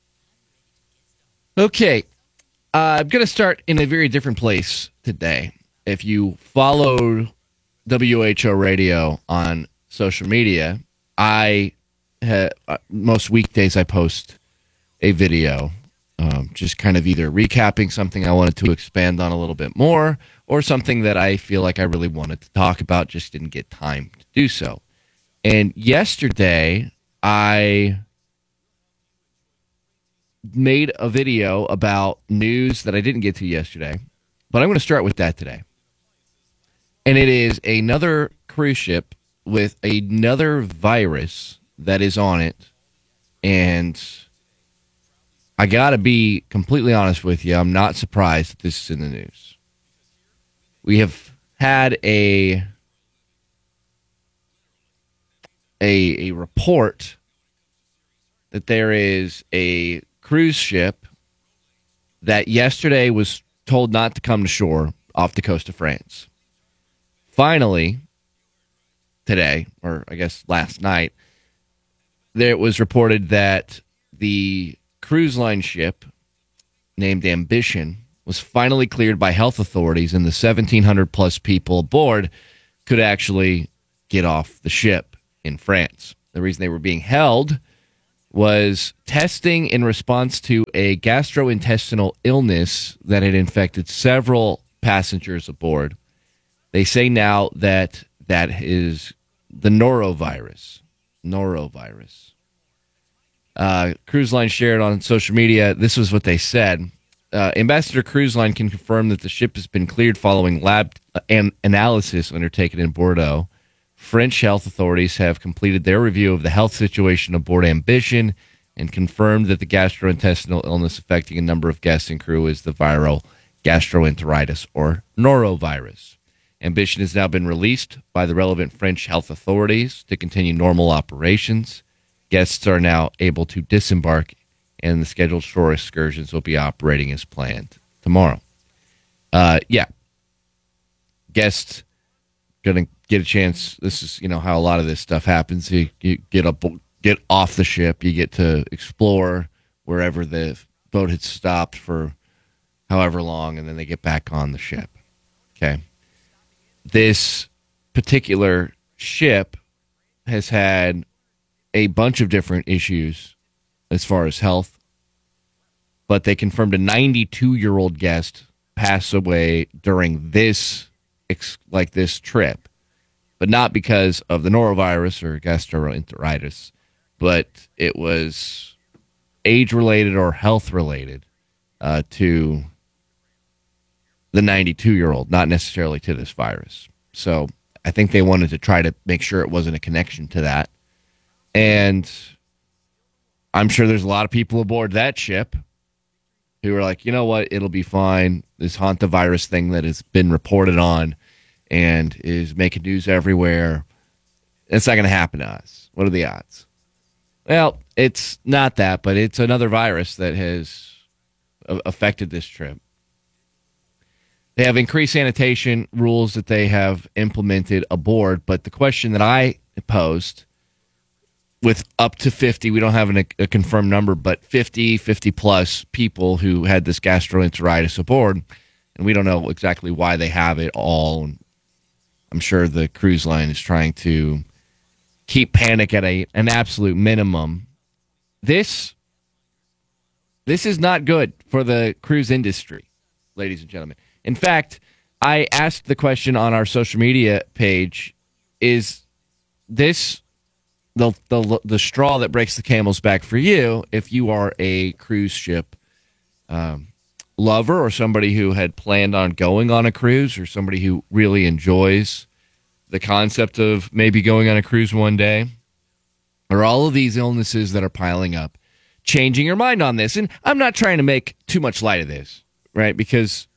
Okay. I'm going to start in a very different place today. If you follow WHO Radio on social media, most weekdays I post a video, just kind of either recapping something I wanted to expand on a little bit more, or something that I feel like I really wanted to talk about, just didn't get time to do so. And yesterday, I made a video about news that I didn't get to yesterday, but I'm going to start with that today. And it is another cruise ship with another virus that is on it. And I got to be completely honest with you. I'm not surprised that this is in the news. We have had a report that there is a cruise ship that yesterday was told not to come to shore off the coast of France. Finally, today, or I guess last night, it was reported that the cruise line ship named Ambition was finally cleared by health authorities, and the 1,700 plus people aboard could actually get off the ship in France. The reason they were being held was testing in response to a gastrointestinal illness that had infected several passengers aboard. They say now that that is the norovirus. Cruise Line shared on social media, this was what they said. Ambassador Cruise Line can confirm that the ship has been cleared following lab analysis undertaken in Bordeaux. French health authorities have completed their review of the health situation aboard Ambition and confirmed that the gastrointestinal illness affecting a number of guests and crew is the viral gastroenteritis or norovirus. Ambition has now been released by the relevant French health authorities to continue normal operations. Guests are now able to disembark, and the scheduled shore excursions will be operating as planned tomorrow. Guests going to get a chance. This is, how a lot of this stuff happens. You get off the ship. You get to explore wherever the boat had stopped for however long, and then they get back on the ship. Okay. This particular ship has had a bunch of different issues as far as health, but they confirmed a 92-year-old guest passed away during this trip, but not because of the norovirus or gastroenteritis, but it was age-related or health-related to the 92-year-old, not necessarily to this virus. So I think they wanted to try to make sure it wasn't a connection to that. And I'm sure there's a lot of people aboard that ship who are like, you know what, it'll be fine. This hantavirus thing that has been reported on and is making news everywhere, it's not going to happen to us. What are the odds? Well, it's not that, but it's another virus that has affected this trip. They have increased sanitation rules that they have implemented aboard, but the question that I posed, with up to 50, we don't have a confirmed number, but 50 plus people who had this gastroenteritis aboard, and we don't know exactly why they have it all. I'm sure the cruise line is trying to keep panic at an absolute minimum. This is not good for the cruise industry, ladies and gentlemen. In fact, I asked the question on our social media page, is this the straw that breaks the camel's back for you if you are a cruise ship lover or somebody who had planned on going on a cruise or somebody who really enjoys the concept of maybe going on a cruise one day? Are all of these illnesses that are piling up changing your mind on this? And I'm not trying to make too much light of this, right? Because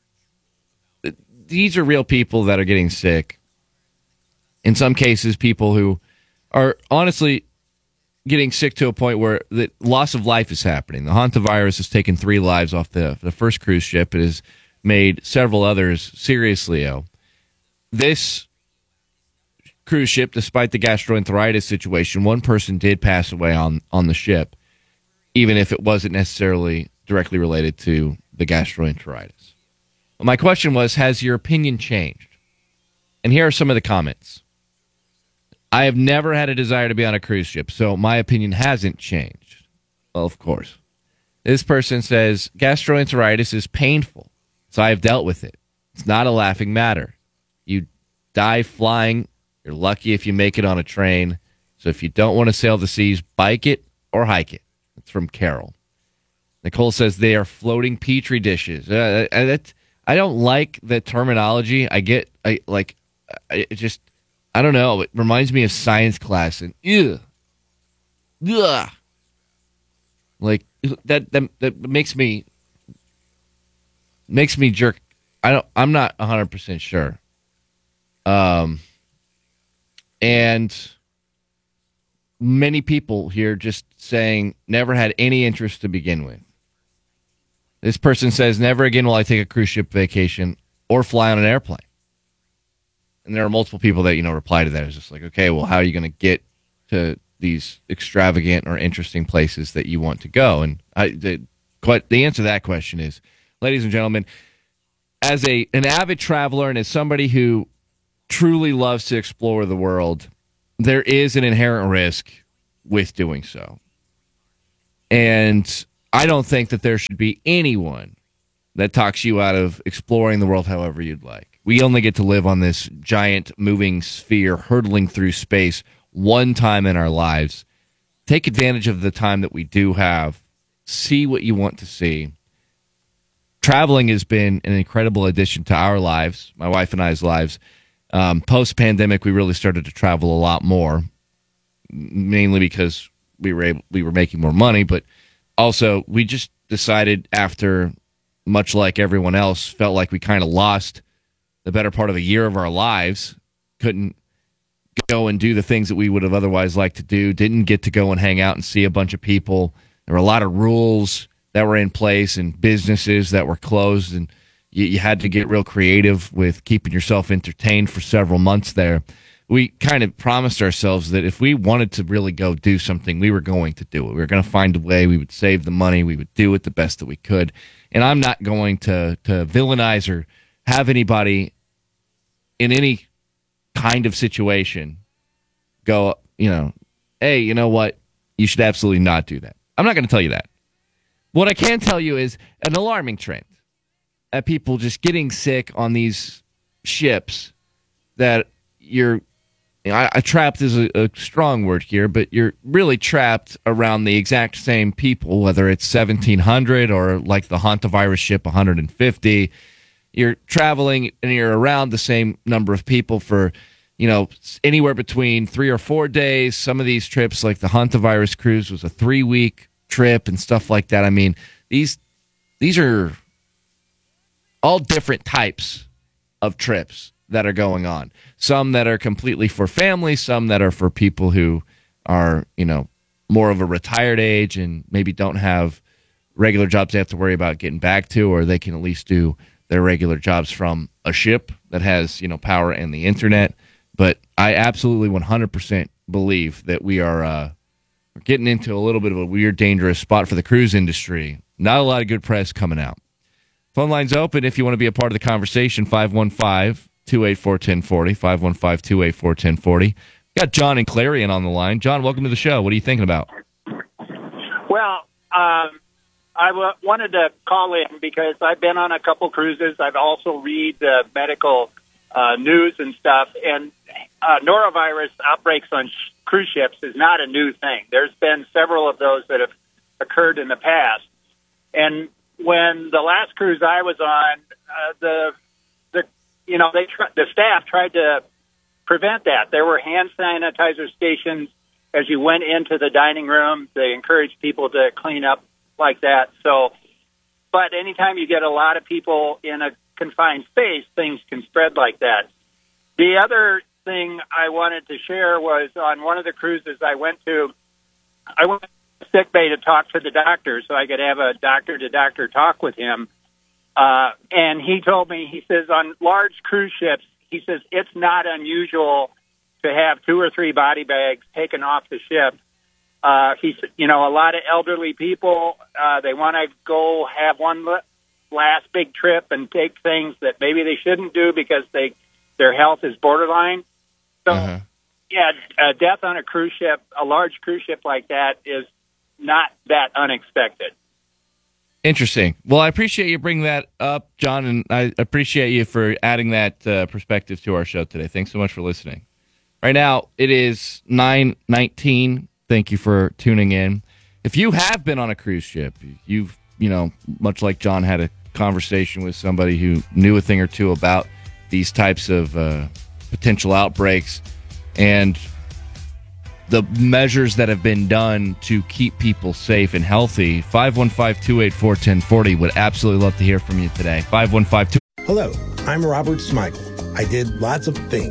these are real people that are getting sick. In some cases, people who are honestly getting sick to a point where the loss of life is happening. The hantavirus has taken 3 lives off the first cruise ship. It has made several others seriously ill. This cruise ship, despite the gastroenteritis situation, one person did pass away on the ship, even if it wasn't necessarily directly related to the gastroenteritis. Well, my question was, has your opinion changed? And here are some of the comments. I have never had a desire to be on a cruise ship, so my opinion hasn't changed. Well, of course. This person says, gastroenteritis is painful, so I have dealt with it. It's not a laughing matter. You die flying. You're lucky if you make it on a train. So if you don't want to sail the seas, bike it or hike it. That's from Carol. Nicole says they are floating petri dishes. I don't like the terminology. I don't know. It reminds me of science class and like that makes me jerk. I'm not 100% sure. And many people here just saying never had any interest to begin with. This person says, never again will I take a cruise ship vacation or fly on an airplane. And there are multiple people that, reply to that. It's just like, okay, well, how are you going to get to these extravagant or interesting places that you want to go? And the answer to that question is, ladies and gentlemen, as an avid traveler and as somebody who truly loves to explore the world, there is an inherent risk with doing so. And I don't think that there should be anyone that talks you out of exploring the world however you'd like. We only get to live on this giant moving sphere hurtling through space one time in our lives. Take advantage of the time that we do have. See what you want to see. Traveling has been an incredible addition to our lives, my wife and I's lives. Post-pandemic, we really started to travel a lot more, mainly because we were making more money, but also we just decided after, much like everyone else, felt like we kind of lost the better part of a year of our lives, couldn't go and do the things that we would have otherwise liked to do, didn't get to go and hang out and see a bunch of people. There were a lot of rules that were in place and businesses that were closed, and you had to get real creative with keeping yourself entertained for several months there. We kind of promised ourselves that if we wanted to really go do something, we were going to do it. We were going to find a way. We would save the money. We would do it the best that we could. And I'm not going to villainize or have anybody in any kind of situation go, hey, you know what? You should absolutely not do that. I'm not going to tell you that. What I can tell you is an alarming trend at people just getting sick on these ships that trapped is a strong word here, but you're really trapped around the exact same people, whether it's 1,700 or like the hantavirus ship 150. You're traveling and you're around the same number of people for, anywhere between 3 or 4 days. Some of these trips, like the hantavirus cruise, was a 3-week trip and stuff like that. I mean, these are all different types of trips that are going on. Some that are completely for family, some that are for people who are, more of a retired age and maybe don't have regular jobs they have to worry about getting back to, or they can at least do their regular jobs from a ship that has, power and the internet. But I absolutely 100% believe that we are getting into a little bit of a weird, dangerous spot for the cruise industry. Not a lot of good press coming out. Phone line's open if you want to be a part of the conversation, 515-284-1040, 515-284-1040. Got John and Clarion on the line. John, welcome to the show. What are you thinking about? Well, I wanted to call in because I've been on a couple cruises. I've also read the medical news and stuff, and norovirus outbreaks on cruise ships is not a new thing. There's been several of those that have occurred in the past. And when the last cruise I was on, the staff tried to prevent that. There were hand sanitizer stations as you went into the dining room. They encouraged people to clean up like that. So, but anytime you get a lot of people in a confined space, things can spread like that. The other thing I wanted to share was on one of the cruises I went to sick bay to talk to the doctor so I could have a doctor-to-doctor talk with him. And he told me, he says, on large cruise ships, he says, it's not unusual to have 2 or 3 body bags taken off the ship. He said, a lot of elderly people, they want to go have one last big trip and take things that maybe they shouldn't do because their health is borderline. So, death on a cruise ship, a large cruise ship like that, is not that unexpected. Interesting. Well, I appreciate you bringing that up, John, and I appreciate you for adding that perspective to our show today. Thanks so much for listening. Right now, it is 9:19. Thank you for tuning in. If you have been on a cruise ship, you've, much like John, had a conversation with somebody who knew a thing or two about these types of potential outbreaks and the measures that have been done to keep people safe and healthy, 515-284-1040. Would absolutely love to hear from you today. 515-2. Hello, I'm Robert Smigel. I did lots of things.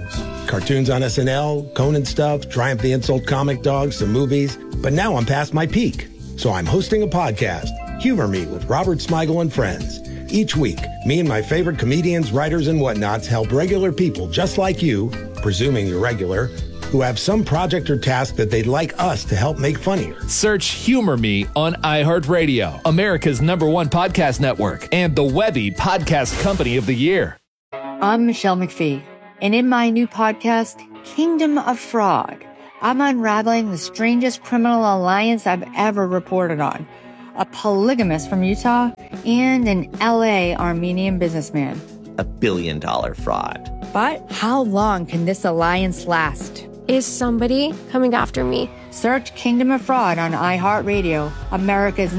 Cartoons on SNL, Conan stuff, Triumph the Insult Comic Dog, some movies. But now I'm past my peak. So I'm hosting a podcast, Humor Me with Robert Smigel and friends. Each week, me and my favorite comedians, writers, and whatnots help regular people just like you, presuming you're regular, who have some project or task that they'd like us to help make funnier. Search Humor Me on iHeartRadio, America's #1 podcast network, and the Webby Podcast Company of the Year. I'm Michelle McPhee, and in my new podcast, Kingdom of Fraud, I'm unraveling the strangest criminal alliance I've ever reported on. A polygamist from Utah and an LA Armenian businessman. $1 billion fraud. But how long can this alliance last? Is somebody coming after me? Search Kingdom of Fraud on iHeartRadio, America's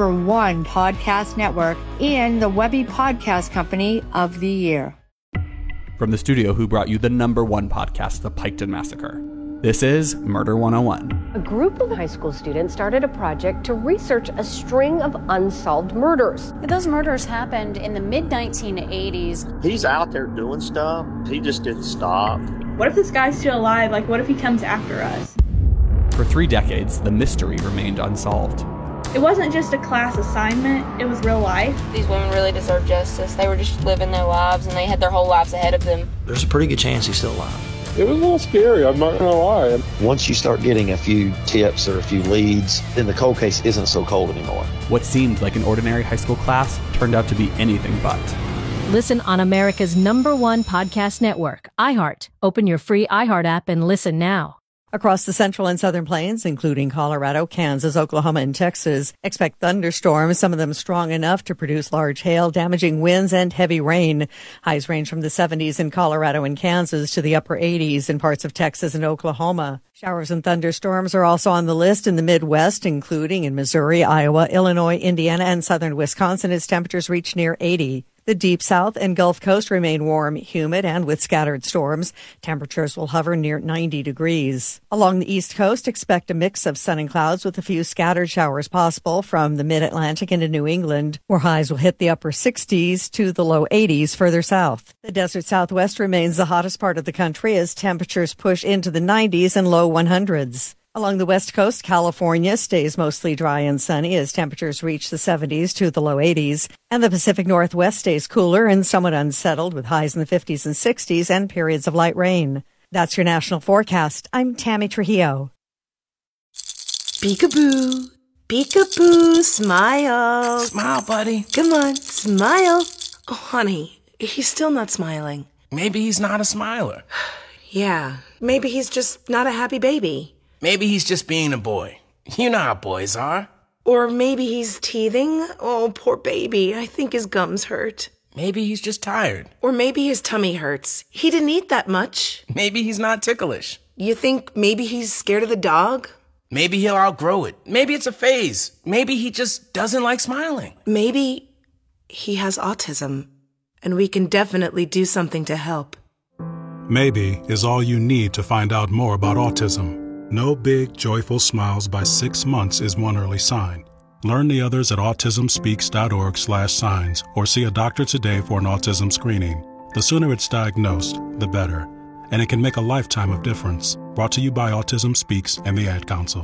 #1 podcast network, and the Webby Podcast Company of the Year. From the studio who brought you the #1 podcast, The Piketon Massacre, this is Murder 101. A group of high school students started a project to research a string of unsolved murders. Those murders happened in the mid-1980s. He's out there doing stuff. He just didn't stop. What if this guy's still alive? Like, what if he comes after us? For 3 decades, the mystery remained unsolved. It wasn't just a class assignment, it was real life. These women really deserve justice. They were just living their lives, and they had their whole lives ahead of them. There's a pretty good chance he's still alive. It was a little scary, I'm not gonna lie. Once you start getting a few tips or a few leads, then the cold case isn't so cold anymore. What seemed like an ordinary high school class turned out to be anything but. Listen on America's #1 podcast network, iHeart. Open your free iHeart app and listen now. Across the central and southern plains, including Colorado, Kansas, Oklahoma, and Texas, expect thunderstorms, some of them strong enough to produce large hail, damaging winds, and heavy rain. Highs range from the 70s in Colorado and Kansas to the upper 80s in parts of Texas and Oklahoma. Showers and thunderstorms are also on the list in the Midwest, including in Missouri, Iowa, Illinois, Indiana, and southern Wisconsin as temperatures reach near 80. The Deep South and Gulf Coast remain warm, humid, and with scattered storms. Temperatures will hover near 90 degrees. Along the East Coast, expect a mix of sun and clouds with a few scattered showers possible from the mid-Atlantic into New England, where highs will hit the upper 60s to the low 80s further south. The desert Southwest remains the hottest part of the country as temperatures push into the 90s and low 100s. Along the West Coast, California stays mostly dry and sunny as temperatures reach the 70s to the low 80s. And the Pacific Northwest stays cooler and somewhat unsettled with highs in the 50s and 60s and periods of light rain. That's your national forecast. I'm Tammy Trujillo. Peekaboo. Peekaboo. Smile. Smile, buddy. Come on. Smile. Oh, honey, he's still not smiling. Maybe he's not a smiler. Yeah. Maybe he's just not a happy baby. Maybe he's just being a boy. You know how boys are. Or maybe he's teething. Oh, poor baby. I think his gums hurt. Maybe he's just tired. Or maybe his tummy hurts. He didn't eat that much. Maybe he's not ticklish. You think maybe he's scared of the dog? Maybe he'll outgrow it. Maybe it's a phase. Maybe he just doesn't like smiling. Maybe he has autism, and we can definitely do something to help. Maybe is all you need to find out more about autism. No big, joyful smiles by 6 months is one early sign. Learn the others at autismspeaks.org/signs or see a doctor today for an autism screening. The sooner it's diagnosed, the better. And it can make a lifetime of difference. Brought to you by Autism Speaks and the Ad Council.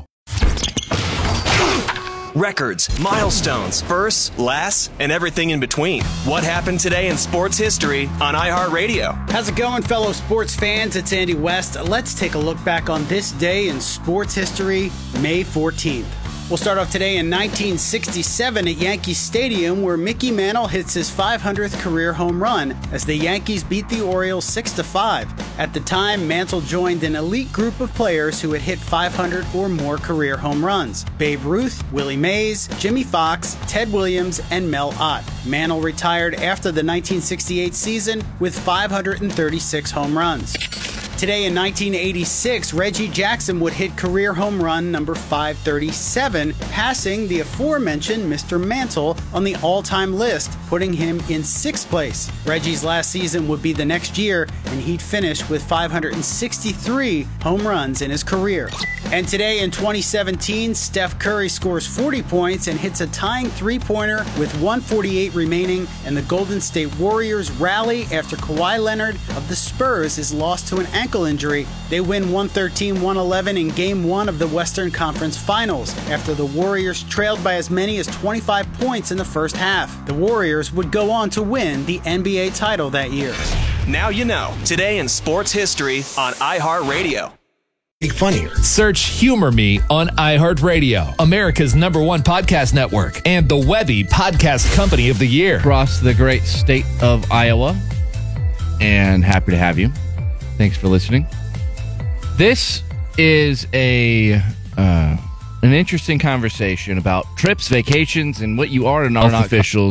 Records, milestones, firsts, lasts, and everything in between. What happened today in sports history on iHeartRadio? How's it going, fellow sports fans? It's Andy West. Let's take a look back on this day in sports history, May 14th. We'll start off today in 1967 at Yankee Stadium, where Mickey Mantle hits his 500th career home run as the Yankees beat the Orioles 6-5. At the time, Mantle joined an elite group of players who had hit 500 or more career home runs: Babe Ruth, Willie Mays, Jimmy Fox, Ted Williams, and Mel Ott. Mantle retired after the 1968 season with 536 home runs. Today in 1986, Reggie Jackson would hit career home run number 537, passing the aforementioned Mr. Mantle on the all-time list, putting him in 6th place. Reggie's last season would be the next year, and he'd finish with 563 home runs in his career. And today in 2017, Steph Curry scores 40 points and hits a tying three-pointer with 1:48 remaining, and the Golden State Warriors rally after Kawhi Leonard of the Spurs is lost to an ankle ankle injury, they win 113-111 in Game 1 of the Western Conference Finals after the Warriors trailed by as many as 25 points in the first half. The Warriors would go on to win the NBA title that year. Now you know. Today in sports history on iHeartRadio. Make funnier. Search Humor Me on iHeartRadio, America's #1 podcast network, and the Webby Podcast Company of the Year. Across the great state of Iowa, and happy to have you. Thanks for listening. This is an interesting conversation about trips, vacations, and what you are and are not officials